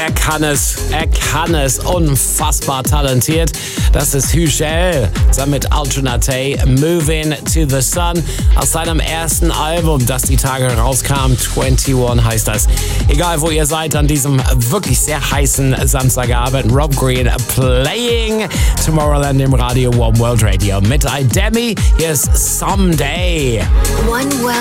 Er kann es. Unfassbar talentiert. Das ist Hügel, zusammen mit Alternate, Moving to the Sun, aus seinem ersten Album, das die Tage rauskam. 21 heißt das. Egal, wo ihr seid an diesem wirklich sehr heißen Samstagabend. Rob Green playing Tomorrowland im Radio One World Radio mit Idemi. Hier ist Someday. One World